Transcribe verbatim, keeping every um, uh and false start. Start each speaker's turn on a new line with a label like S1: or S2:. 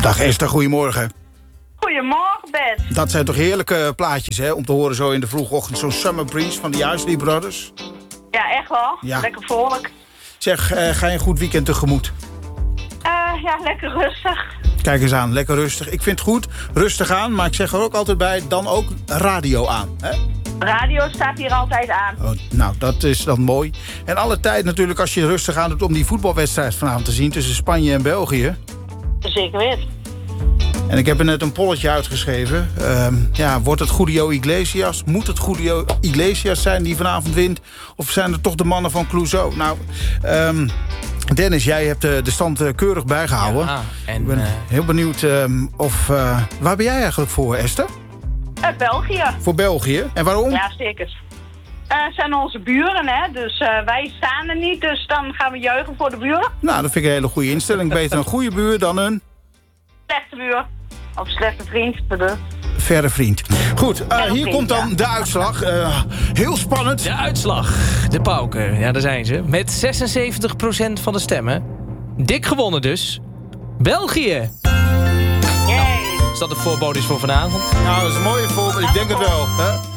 S1: Dag Esther, goedemorgen.
S2: Goedemorgen, Bert.
S1: Dat zijn toch heerlijke plaatjes, hè? Om te horen zo in de vroege ochtend. Zo'n Summer Breeze van de Isley Brothers.
S2: Ja, echt wel.
S1: Ja.
S2: Lekker vrolijk.
S1: Zeg, uh, ga je een goed weekend tegemoet?
S2: Uh, ja, lekker rustig.
S1: Kijk eens aan, lekker rustig. Ik vind het goed, rustig aan. Maar ik zeg er ook altijd bij, dan ook radio aan, hè?
S2: Radio staat hier altijd aan.
S1: Oh, nou, dat is dan mooi. En alle tijd natuurlijk als je rustig aan doet om die voetbalwedstrijd vanavond te zien tussen Spanje en België.
S2: Zeker weten.
S1: En ik heb er net een polletje uitgeschreven. Uh, ja, wordt het Julio Iglesias? Moet het Julio Iglesias zijn die vanavond wint? Of zijn het toch de mannen van Clouseau? Nou, um, Dennis, jij hebt de, de stand uh, keurig bijgehouden.
S3: Ja, en,
S1: ik ben
S3: uh...
S1: heel benieuwd um, of... Uh, waar ben jij eigenlijk voor, Esther?
S2: Uh, België.
S1: Voor België. En waarom?
S2: Ja, zeker. Uh, zijn onze buren, hè. Dus uh, wij staan er niet, dus dan gaan we juichen voor de buren.
S1: Nou, dat vind ik een hele goede instelling. Beter een goede buur dan een...
S2: slechte buur. Of slechte vriend, bedoel.
S1: Verre vriend. Goed, uh,
S2: Verre
S1: hier
S2: vriend,
S1: komt dan
S2: ja.
S1: de uitslag. Uh, heel spannend.
S3: De uitslag. De pauker. Ja, daar zijn ze. Met zesenzeventig procent van de stemmen. Dik gewonnen dus. België.
S2: Yay.
S3: Is dat de voorbode voor vanavond?
S1: Nou, dat is een mooie voorbeeld. Ik denk het wel. Hè?